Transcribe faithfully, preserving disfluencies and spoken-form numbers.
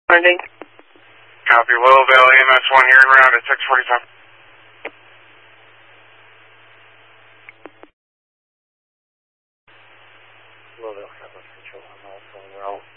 Morning. Copy. Willowvale E M S one here and round at six forty-seven. Willowvale, Southwest Control, I'm also well.